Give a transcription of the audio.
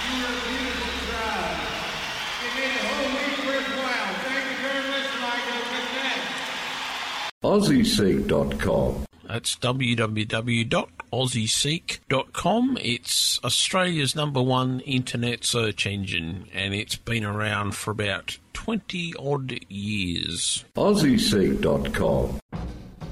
You are a beautiful crowd. You made a whole week worthwhile. Thank you very much, Ligo. Good night. AussieSeek.com. That's www.aussieseek.com. It's Australia's #1 internet search engine, and it's been around for about 20-odd years. AussieSeek.com.